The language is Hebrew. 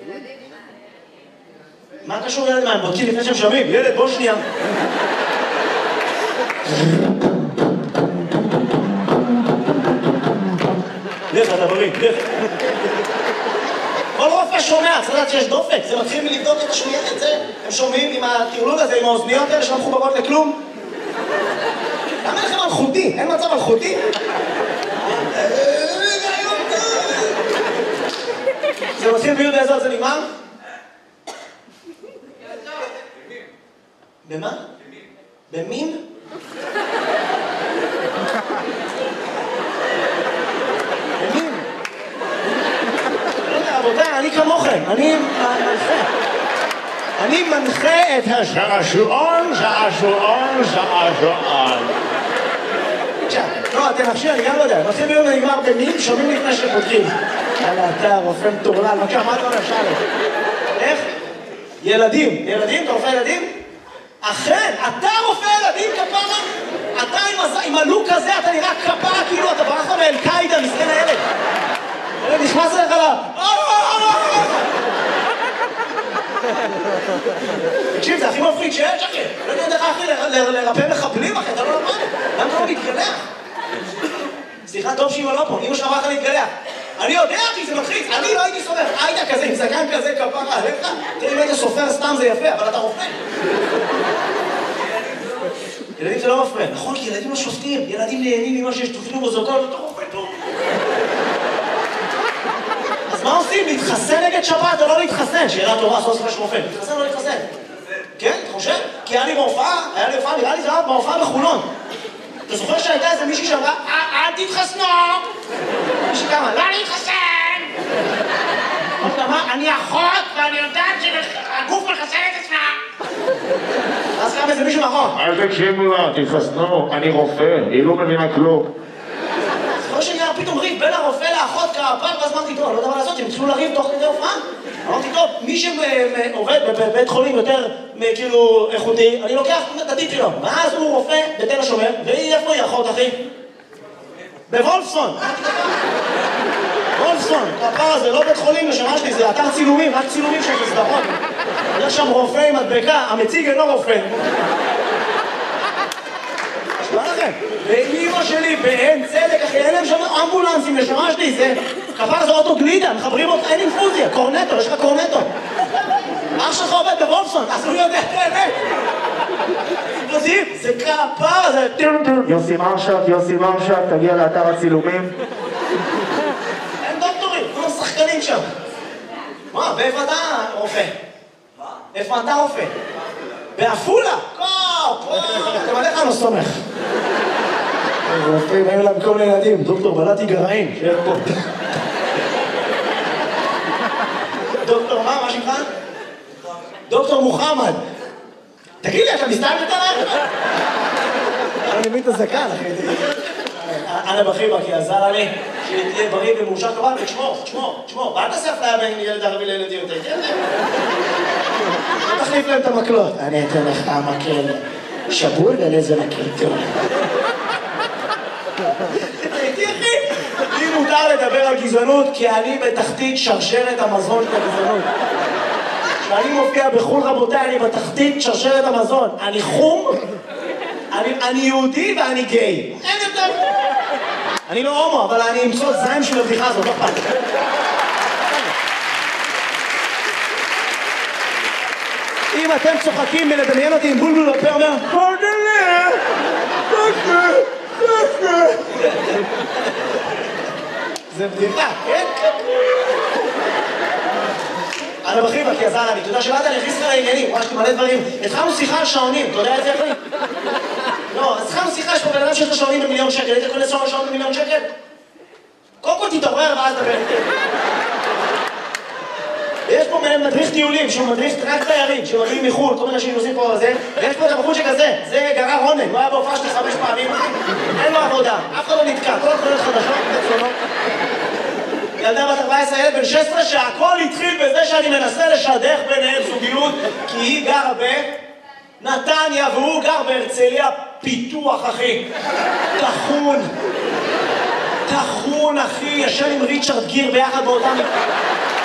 מה קשור ילד? מה, הם בודקים לפני שהם שומעים? ילד, בוא שנייה. לך, אתה בריא, לך. כל רופא שומע, צריך לדעת שיש דופק, זה מתחיל מלבדוק את השמיעה, את זה. הם שומעים עם הטירלול הזה, עם האוזניות האלה שלא מחוברות לכלום. למה לכם אלחוטי? אין מצב אלחוטי? זה מתחיל ביוד באיזו זה נגמר? במה? במין? במין? רבותיי, אני כמוכם, אני מנחה את השעשועון. לא, אתם נחשי, אני גם לא יודע. נושאים ביום ונגמר במין, שומעים לפני שפותחים. יאללה, אתה רופא מטורלל, בבקשה, מה אתה אומר, שאלה? איך? ילדים. ילדים? אתה רופא ילדים? אכן, אתה רופא ילדים, כפרה? אתה עם הלוק הזה, אתה נראה כפרה, כאילו אתה ברחת מאל-קאידה, מסכן הילד. ילד נכנס אליך לה... תקשיב, זה הכי מפחיד שיש, אחי. לא יודע איך, אחי, לרפא מחבלים, אחי, אתה לא למד. למה אתה לא להתגלח? סליחה, טוב שאמא לא פה, אמא שלך אמרה לך להתגלח. אני יודע, אחי, זה מלחיץ. אני לא הייתי סופר. היית כזה, עם זקן כזה, כפרה עליך. תראי, אם היית סופר סתם זה יפה, אבל אתה רופא. ילדים זה לא מפריע. נכון, כי ילדים לא שופטים. ילדים נהנים ממה שיש תופעים בזוגות, אתה רופא טוב. אז מה עושים? להתחסן נגד שבת או לא להתחסן? שאלה טובה, סוף סוף רופא. להתחסן או לא להתחסן? כן, אתה חושב? כי היה לי בהופעה, נראה לי זה היה בהופעה בחולון. אתה זוכר שהייתה איזה מישהי שאמרה, אל תתחסנו! מישהי כמה, לא להתחסן! אני אחות ואני יודעת שהגוף מחסן את עצמה! אז קם איזה מישהו נכון. אל תקשיבו לה, תתחסנו, אני רופא, היא לא מבינה כלום. זוכר שנראה פתאום ריב בין הרופא לאחות כפר, ואז אמרתי, טוב, אני לא יודע מה לעשות, הם התחילו לריב תוך כדי הופעה. אמרתי, טוב, מי שעובד בבית חולים יותר כאילו איכותי, אני לוקח את הטיפ שלו. ואז הוא רופא בתל השומר, והיא איפה היא אחות, אחי? בוולפסון. וולפסון, כפר הזה, לא בית חולים לשמה שלי, זה אתר צילומים, רק צילומים של סדרות. יש שם רופא עם מדבקה, המציג אינו רופא. מה לכם? ואימא שלי באין צדק, אחי, אין להם שם אמבולנסים לשמה שלי, זה כפר זה אוטו גלידה, מחברים אותך, אין אינפוזיה, קורנטו, יש לך קורנטו. אח שלך עובד בוולפסון, אז הוא יודע את האמת. זה כפר, זה... יוסי מרשת, תגיע לאתר הצילומים. אין דוקטורים, כולם שחקנים שם. מה, באיפה אתה רופא? מה? איפה אתה רופא? באפולה? אתם עליך לא סומך. רופאים, היו להם כל מיני ילדים, דוקטור בלעתי גרעין, שיהיה פה. דוקטור מה שמך? דוקטור מוחמד. תגיד לי, אתה מסתלבט עליי? אני מבין את הזקן, אחי. אנא בחיבה, כי עזר לי שתהיה בריא ומאושר כמובן, ותשמור. ואל תעשה אפליה בין ילד ערבי לילד יהודי, תהיה זה? לא תחליף להם את המקלות. אני אתן לך מקל שבור ולזה מקל טוב. הייתי אחי. לי מותר לדבר על גזענות, כי אני בתחתית שרשרת המזון של הגזענות. כשאני מופיע בחו"ל, רבותיי, אני בתחתית שרשרת המזון. אני חום, אני יהודי ואני גיי. אין יותר. אני לא הומו, אבל אני אמצוא זין של הבדיחה הזאת, לא פעם. אם אתם צוחקים מלדמיין אותי עם בולבול בפה, אומר, זה בדיחה, כן? אנא בחיבה, כי עזר לי, אתה יודע שבאת, אני אכניס לך לעניינים, ממש מלא דברים. התחלנו שיחה על שעונים, אתה יודע את זה, אחי? לא, אז התחלנו שיחה, יש פה בן אדם שיש לו שעונים ב1,000,000 שקל, היית קונה שעון ב1,000,000 שקל? קודם כל תתעורר ואז דבר. יש פה מדריך טיולים, שהוא מדריך רק תיירים, שמגיעים מחו"ל, כל מיני אנשים נוסעים פה וזה, ויש פה את הבחור שכזה, זה גרר רונן, הוא היה בהופעה שלי 5 פעמים, אין לו עבודה, אף אחד לא נתקע, כל התחולות חדשות, תצלונות. ילדה בת 14, ילד בן 16, שהכל התחיל בזה שאני מנסה לשדך ביניהם זוגיות, כי היא גרה בנתניה והוא גר בהרצליה פיתוח, אחי. תחון, אחי, ישן עם ריצ'רד גיר ביחד באותם...